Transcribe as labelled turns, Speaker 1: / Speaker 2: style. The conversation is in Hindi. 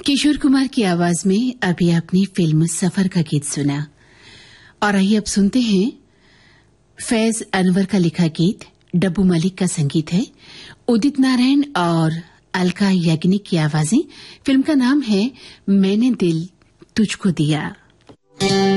Speaker 1: किशोर कुमार की आवाज में अभी आपने फिल्म सफर का गीत सुना और आइए अब सुनते हैं फैज अनवर का लिखा गीत। डब्बू मलिक का संगीत है, उदित नारायण और अलका याग्निक की आवाजें। फिल्म का नाम है मैंने दिल तुझको दिया।